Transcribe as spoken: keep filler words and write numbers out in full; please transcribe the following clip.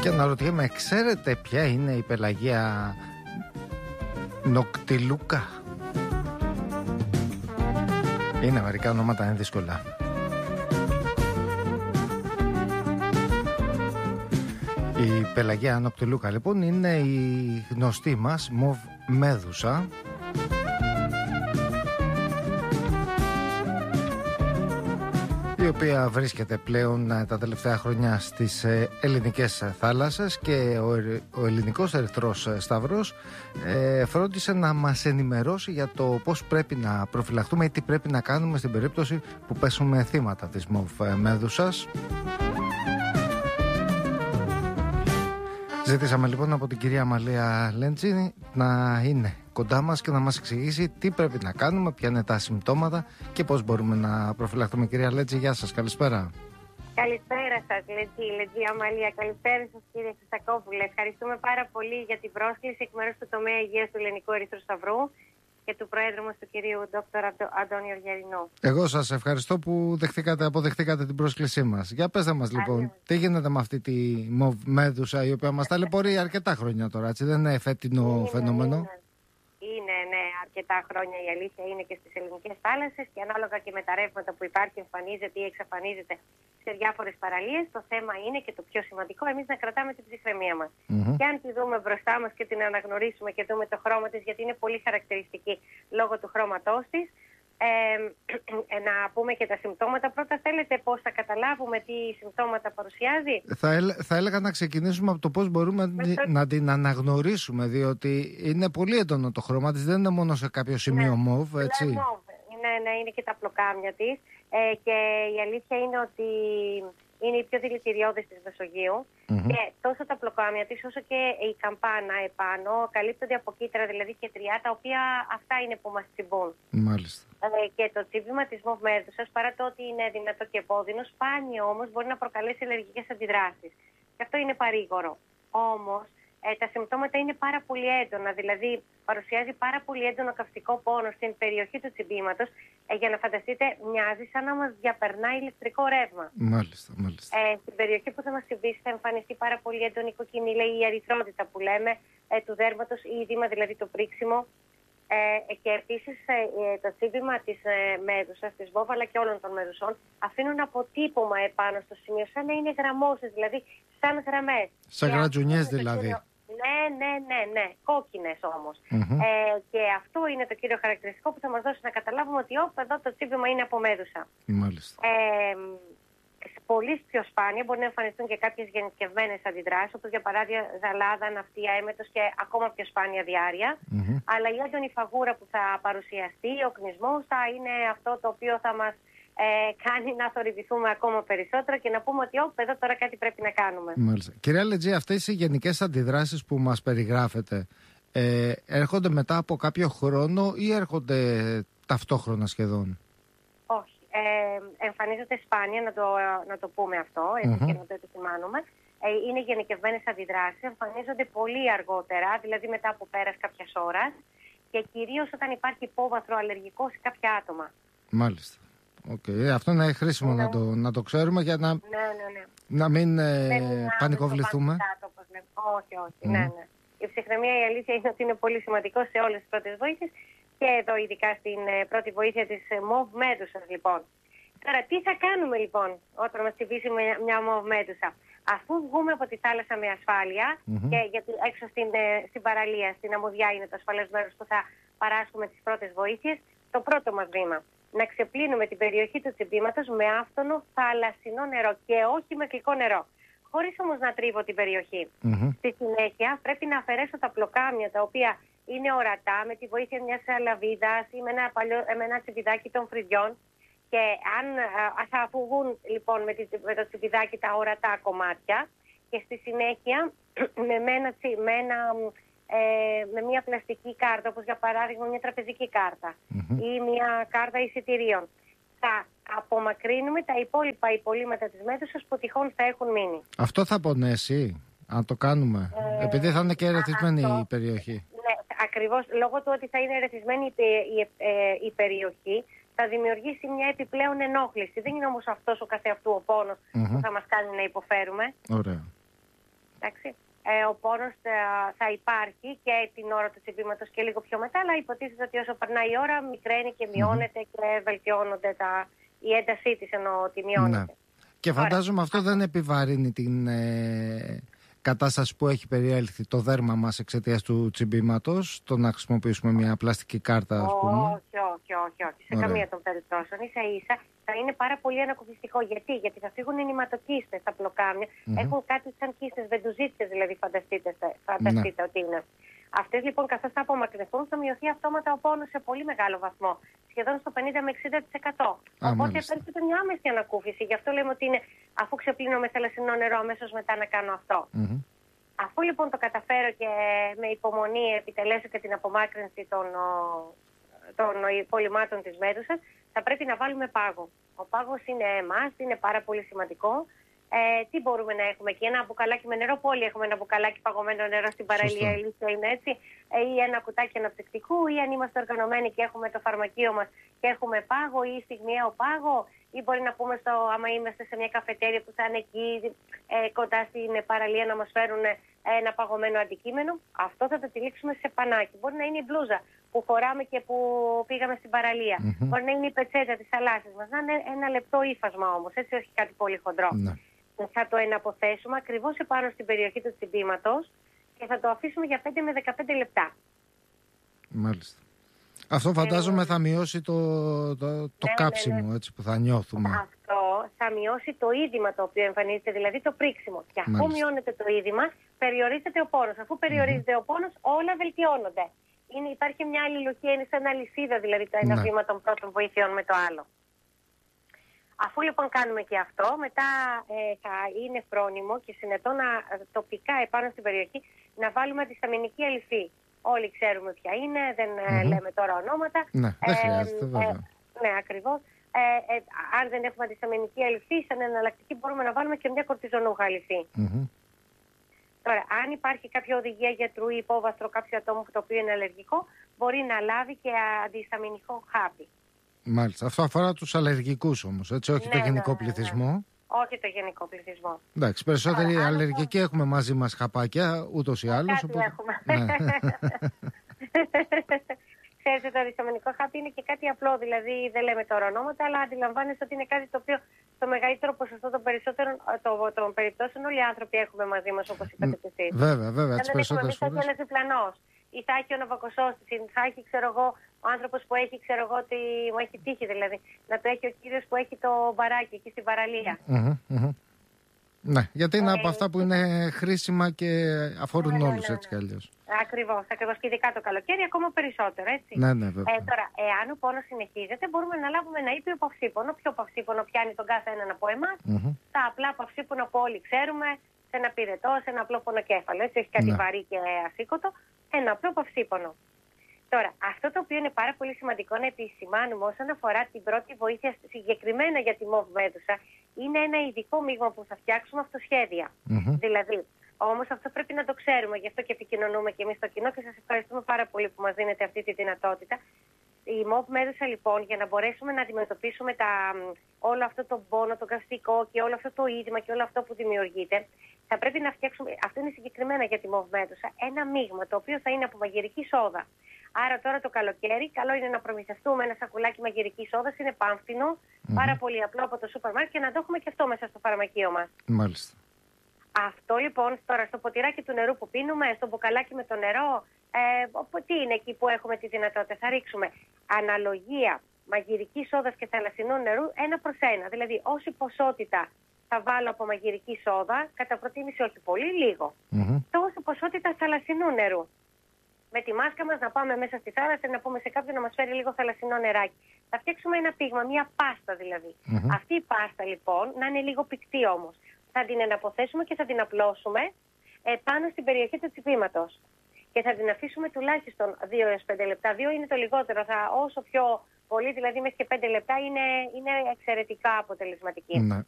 Και αναρωτιέμαι, ξέρετε ποια είναι η Πελαγία Νοκτιλούκα? Είναι μερικά ονόματα, είναι δύσκολα. Η Πελαγία Νοκτιλούκα λοιπόν είναι η γνωστή μας μοβ μέδουσα, η οποία βρίσκεται πλέον τα τελευταία χρόνια στις ελληνικές θάλασσες, και ο, ο ελληνικός Ερυθρός Σταυρός ε, φρόντισε να μας ενημερώσει για το πώς πρέπει να προφυλαχτούμε ή τι πρέπει να κάνουμε στην περίπτωση που πέσουμε θύματα της μοβ μέδουσας. Ζητήσαμε λοιπόν από την κυρία Αμαλία Λέντζη να είναι κοντά μας και να μας εξηγήσει τι πρέπει να κάνουμε, ποια είναι τα συμπτώματα και πώς μπορούμε να προφυλαχτούμε. Κυρία Λέντζη, γεια σας, καλησπέρα. Καλησπέρα σας, Λέντζη, Λέντζη Αμαλία. Καλησπέρα σας, κύριε Χρυστακόπουλε. Ευχαριστούμε πάρα πολύ για την πρόσκληση εκ μέρους του τομέα υγείας του Ελληνικού Ερυθρού Σταυρού και του Προέδρου μας, του κυρίου Δόκτωρα Αντώνιο Γερινού. Εγώ σας ευχαριστώ που δεχτήκατε, αποδεχτήκατε την πρόσκλησή μας. Για πέστε μας λοιπόν, Άνε. τι γίνεται με αυτή τη μοβ μέδουσα, η οποία μας ταλαιπωρεί αρκετά χρόνια τώρα, έτσι, δεν είναι φετινό είναι, φαινόμενο? Είναι. Είναι, ναι, αρκετά χρόνια η αλήθεια είναι και στις ελληνικές θάλασσες, και ανάλογα και με τα ρεύματα που υπάρχει, εμφανίζεται ή εξαφανίζεται σε διάφορες παραλίες. Το θέμα είναι, και το πιο σημαντικό, εμείς να κρατάμε την ψυχραιμία μας. Mm-hmm. Και αν τη δούμε μπροστά μας και την αναγνωρίσουμε και δούμε το χρώμα της, γιατί είναι πολύ χαρακτηριστική λόγω του χρώματός της, ε, να πούμε και τα συμπτώματα. Πρώτα θέλετε πώς θα καταλάβουμε τι συμπτώματα παρουσιάζει? Θα, έλ, θα έλεγα να ξεκινήσουμε από το πώς μπορούμε το... να την αναγνωρίσουμε, διότι είναι πολύ έντονο το χρώμα της, δεν είναι μόνο σε κάποιο σημείο ναι. μοβ, έτσι. Ναι, ναι, ναι, είναι και τα πλοκάμια της, ε, και η αλήθεια είναι ότι είναι η πιο δηλητηριώδης της Μεσογείου, mm-hmm. και τόσο τα πλοκάμια της όσο και η καμπάνα επάνω καλύπτονται από κύτταρα, δηλαδή και τριά, τα οποία αυτά είναι που μας τσιμπούν. Μάλιστα. Ε, και το τσίμπημα της μοβ μέδουσας, παρά το ότι είναι δυνατό και επώδυνο, σπάνιο όμως μπορεί να προκαλέσει αλλεργικές αντιδράσεις. Και αυτό είναι παρήγορο. Όμως ε, τα συμπτώματα είναι πάρα πολύ έντονα, δηλαδή παρουσιάζει πάρα πολύ έντονο καυστικό πόνο στην περιοχή του τσιμπήματος. Ε, για να φανταστείτε, μοιάζει σαν να μας διαπερνάει ηλεκτρικό ρεύμα. Μάλιστα, μάλιστα. Ε, στην περιοχή που θα μας τσιμπήσει θα εμφανιστεί πάρα πολύ έντονη κοκκινίλα, η ερυθρότητα που λέμε, ε, του δέρματος, ή ειδήμα, δηλαδή το πρίξιμο. Ε, και επίσης ε, το τσίμπημα της ε, μέδουσας, της μοβ, αλλά και όλων των μέδουσών, αφήνουν αποτύπωμα επάνω στο σημείο, σαν να είναι γραμμώσεις, δηλαδή σαν γραμμές. Σαν γρατζουνιές δηλαδή. Ναι, ναι, ναι, ναι, κόκκινες όμως. Mm-hmm. Ε, και αυτό είναι το κύριο χαρακτηριστικό που θα μας δώσει να καταλάβουμε ότι όπ, εδώ το τσίμπημα είναι από μέδουσα. Μάλιστα. Ε, πολύ πιο σπάνια μπορεί να εμφανιστούν και κάποιες γενικευμένες αντιδράσεις, όπως για παράδειγμα ζαλάδα, ναυτία, έμετος και ακόμα πιο σπάνια διάρρεια. Mm-hmm. Αλλά η έντονη φαγούρα που θα παρουσιαστεί, ο κνισμός, θα είναι αυτό το οποίο θα μας ε, κάνει να θορυβηθούμε ακόμα περισσότερο και να πούμε ότι όπ, εδώ τώρα κάτι πρέπει να κάνουμε. Μάλιστα. Κυρία Λετζή, αυτές οι γενικές αντιδράσεις που μας περιγράφετε ε, έρχονται μετά από κάποιο χρόνο ή έρχονται ταυτόχρονα σχεδόν? Όχι. Ε, εμφανίζονται σπάνια, να το, να το πούμε αυτό, έτσι, mm-hmm. και να το επισημάνουμε. Ε, είναι γενικευμένες αντιδράσεις, εμφανίζονται πολύ αργότερα, δηλαδή μετά από πέρας κάποιας ώρας, και κυρίως όταν υπάρχει υπόβαθρο αλλεργικό σε κάποια άτομα. Μάλιστα. Okay. Αυτό είναι χρήσιμο ναι. να, το, να το ξέρουμε για να, ναι, ναι, ναι. να μην ε, πανικοβληθούμε. Όχι, όχι. Mm. Ναι, ναι. Η ψυχραιμία, η αλήθεια είναι ότι είναι πολύ σημαντικό σε όλες τις πρώτες βοήθειες, και εδώ ειδικά στην ε, πρώτη βοήθεια της ε, μοβ μέδουσας λοιπόν. Τώρα τι θα κάνουμε λοιπόν όταν μας τσιμπήσει μια, μια μοβ μέδουσα? Αφού βγούμε από τη θάλασσα με ασφάλεια, mm-hmm. και γιατί έξω στην, ε, στην παραλία, στην αμμουδιά είναι το ασφαλές μέρος που θα παράσχουμε τις πρώτες βοήθειες, το πρώτο μας βήμα. Να ξεπλύνουμε την περιοχή του τσιμπήματος με άφθονο θαλασσινό νερό και όχι με γλυκό νερό. Χωρίς όμως να τρίβω την περιοχή. Mm-hmm. Στη συνέχεια πρέπει να αφαιρέσω τα πλοκάμια τα οποία είναι ορατά με τη βοήθεια μιας λαβίδας ή με ένα, παλιό, με ένα τσιμπιδάκι των φρυδιών, και αν θα αφουγούν λοιπόν με, τη, με το τσιμπιδάκι τα ορατά κομμάτια, και στη συνέχεια με, ένα, με, ένα, ε, με μια πλαστική κάρτα, όπως για παράδειγμα μια τραπεζική κάρτα mm-hmm. ή μια κάρτα εισιτηρίων, θα απομακρύνουμε τα υπόλοιπα υπολείμματα της μέδουσας που τυχόν θα έχουν μείνει. Αυτό θα πονέσει, αν το κάνουμε, ε, επειδή θα είναι και ερεθισμένη αυτό, η περιοχή? Ναι, ακριβώς, λόγω του ότι θα είναι ερεθισμένη η, η, η, η περιοχή, θα δημιουργήσει μια επιπλέον ενόχληση. Δεν είναι όμως αυτός ο καθεαυτού ο πόνος mm-hmm. που θα μας κάνει να υποφέρουμε. Ωραία. Εντάξει. Ε, ο πόνος θα, θα υπάρχει και την ώρα του τσιμπήματος και λίγο πιο μετά, αλλά υποτίθεται ότι όσο περνάει η ώρα μικραίνει και μειώνεται mm-hmm. και βελτιώνονται τα, η έντασή της, ενώ ότι μειώνεται. Ναι. Και φαντάζομαι Άρα. αυτό δεν επιβαρύνει την ε, κατάσταση που έχει περιέλθει το δέρμα μας εξαιτίας του τσιμπήματος, το να χρησιμοποιήσουμε μια πλαστική κάρτα, ας πούμε. Όχι, όχι, όχι, όχι. Σε Ωραία. καμία των περιπτώσεων. Ίσα ίσα θα είναι πάρα πολύ ανακουφιστικό. Γιατί, Γιατί θα φύγουν οι νηματοκίστες στα πλοκάμια. Mm-hmm. Έχουν κάτι σαν κίστες, βεντουζίτες δηλαδή, φανταστείτε, φανταστείτε ναι. ότι είναι. Αυτές λοιπόν, καθώς θα απομακρυνθούν, θα μειωθεί αυτόματα ο πόνος σε πολύ μεγάλο βαθμό. Σχεδόν στο πενήντα με εξήντα τοις εκατό. Α, Οπότε παίρνετε μια άμεση ανακούφιση. Γι' αυτό λέμε ότι είναι, αφού ξεπλύνω με θαλασσινό νερό, αμέσως μετά να κάνω αυτό. Mm-hmm. Αφού λοιπόν το καταφέρω και με υπομονή επιτελέσω και την απομάκρυνση των, των υπολοιμάτων της μέδουσας, θα πρέπει να βάλουμε πάγο. Ο πάγος είναι must, είναι πάρα πολύ σημαντικό. Ε, τι μπορούμε να έχουμε εκεί, ένα μπουκαλάκι με νερό, που όλοι έχουμε ένα μπουκαλάκι παγωμένο νερό στην παραλία, η λύση είναι έτσι, ε, ή ένα κουτάκι αναψυκτικού, ή αν είμαστε οργανωμένοι και έχουμε το φαρμακείο μας και έχουμε πάγο ή στιγμιαίο πάγο, ή μπορεί να πούμε, στο, άμα είμαστε σε μια καφετέρια που θα είναι εκεί ε, κοντά στην παραλία, να μας φέρουν ένα παγωμένο αντικείμενο. Αυτό θα το τυλίξουμε σε πανάκι. Μπορεί να είναι η μπλούζα που φοράμε και που πήγαμε στην παραλία. Mm-hmm. Μπορεί να είναι η πετσέτα της θαλάσσης μας. Να είναι ένα λεπτό ύφασμα όμως, έτσι, όχι κάτι πολύ χοντρό. Mm-hmm. Θα το εναποθέσουμε ακριβώς επάνω στην περιοχή του τσιμπήματος και θα το αφήσουμε για πέντε με δεκαπέντε λεπτά. Μάλιστα. Αυτό φαντάζομαι ε, θα μειώσει το, το, το ναι, κάψιμο, ναι, ναι. έτσι, που θα νιώθουμε. Αυτό θα μειώσει το είδημα το οποίο εμφανίζεται, δηλαδή το πρίξιμο. Και αφού Μάλιστα. μειώνεται το είδημα, περιορίζεται ο πόνος. Αφού περιορίζεται mm-hmm. ο πόνος, όλα βελτιώνονται. Είναι, υπάρχει μια αλληλουχία, είναι σαν αλυσίδα, δηλαδή το ένα ναι. βήμα των πρώτων βοηθειών με το άλλο. Αφού λοιπόν κάνουμε και αυτό, μετά ε, θα είναι φρόνιμο και συνετό να, τοπικά επάνω στην περιοχή να βάλουμε αντισταμινική αλυφή. Όλοι ξέρουμε ποια είναι, δεν mm-hmm. λέμε τώρα ονόματα. Ναι, δεν χρειάζεται, βέβαια. Ε, ναι, ακριβώς. Ε, ε, αν δεν έχουμε αντισταμινική αλυφή, σαν εναλλακτική μπορούμε να βάλουμε και μια κορτιζονούχα αλυφή. Mm-hmm. Τώρα, αν υπάρχει κάποια οδηγία γιατρού ή υπόβαθρο κάποιου ατόμου το οποίο είναι αλλεργικό, μπορεί να λάβει και αντισταμινικό χάπι. Μάλιστα. Αυτό αφορά τους αλλεργικούς όμως, έτσι, όχι ναι, το γενικό ναι, ναι, πληθυσμό. Ναι. Όχι το γενικό πληθυσμό. Εντάξει, περισσότεροι Άρα, αλλεργικοί το... έχουμε μαζί μας χαπάκια, ούτως ή άλλως. Κάτι οπότε... έχουμε. Ναι. Ξέρετε, το αντισταμινικό χάπι είναι και κάτι απλό, δηλαδή δεν λέμε τώρα ονόματα, αλλά αντιλαμβάνεστε ότι είναι κάτι το οποίο στο μεγαλύτερο ποσοστό των περισσότερων το, των περιπτώσεων όλοι οι άνθρωποι έχουμε μαζί μας, όπως είπατε και εσείς. Βέβαια, βέβαια, τις περισσότερες φορές. Θα έχει ένας διπλανός, ή θα έχει ο ναυακοσός της, ή θα έχει, ξέρω εγώ, ο άνθρωπος που έχει, ξέρω εγώ, ότι μου έχει τύχει δηλαδή, να το έχει ο κύριος που έχει το μπαράκι εκεί στην παραλία. Mm-hmm, mm-hmm. Ναι, γιατί είναι ε, από αυτά που είναι χρήσιμα και αφορούν ναι, όλους, ναι, ναι, έτσι κι αλλιώς. Ακριβώς, ακριβώς. Και ειδικά το καλοκαίρι ακόμα περισσότερο, έτσι. Ναι, ναι, βέβαια. Ε, τώρα, εάν ο πόνος συνεχίζεται, μπορούμε να λάβουμε ένα ήπιο παυσίπονο. Ποιο παυσίπονο πιάνει τον κάθε έναν από εμάς. Mm-hmm. Τα απλά παυσίπονα που όλοι ξέρουμε, σε ένα πυρετό, σε ένα απλό πονοκέφαλο. Έτσι, έχει κάτι ναι. βαρύ και ασήκωτο. Ένα απλό παυσίπονο. Τώρα, αυτό το οποίο είναι πάρα πολύ σημαντικό να επισημάνουμε όσον αφορά την πρώτη βοήθεια συγκεκριμένα για τη μοβ μέδουσα, είναι ένα ειδικό μείγμα που θα φτιάξουμε αυτοσχέδια. Mm-hmm. Δηλαδή, όμως αυτό πρέπει να το ξέρουμε, γι' αυτό και επικοινωνούμε και εμείς στο κοινό και σας ευχαριστούμε πάρα πολύ που μας δίνετε αυτή τη δυνατότητα. Η μοβ μέδουσα λοιπόν, για να μπορέσουμε να αντιμετωπίσουμε τα, όλο αυτό το πόνο, το καυστικό και όλο αυτό το είδημα και όλο αυτό που δημιουργείται, θα πρέπει να φτιάξουμε, αυτό είναι συγκεκριμένα για τη μοβ μέδουσα, ένα μείγμα το οποίο θα είναι από μαγειρική σόδα. Άρα τώρα το καλοκαίρι καλό είναι να προμηθευτούμε ένα σακουλάκι μαγειρικής σόδας, είναι πάμφθινο, mm-hmm. πάρα πολύ απλό από το σούπερ μάρκετ και να το έχουμε και αυτό μέσα στο φαρμακείο μας. Μάλιστα. Αυτό λοιπόν τώρα στο ποτηράκι του νερού που πίνουμε, στο μπουκαλάκι με το νερό, ε, τι είναι εκεί που έχουμε τη δυνατότητα, θα ρίξουμε αναλογία μαγειρικής σόδας και θαλασσινού νερού ένα προς ένα. Δηλαδή όση ποσότητα θα βάλω από μαγειρική σόδα, κατά προτίμηση όχι πολύ, λίγο, mm-hmm. τόση ποσότητα θαλασσινού νερού. Με τη μάσκα μας να πάμε μέσα στη θάλασσα, να πούμε σε κάποιον να μας φέρει λίγο θαλασσινό νεράκι. Θα φτιάξουμε ένα πείγμα, μια πάστα δηλαδή. Mm-hmm. Αυτή η πάστα λοιπόν να είναι λίγο πυκτή όμως. Θα την εναποθέσουμε και θα την απλώσουμε ε, πάνω στην περιοχή του τσιπήματος. Και θα την αφήσουμε τουλάχιστον δύο έως πέντε λεπτά. δύο είναι το λιγότερο. Θα, όσο πιο πολύ, δηλαδή μέχρι και πέντε λεπτά, είναι, είναι εξαιρετικά αποτελεσματική. Ναι.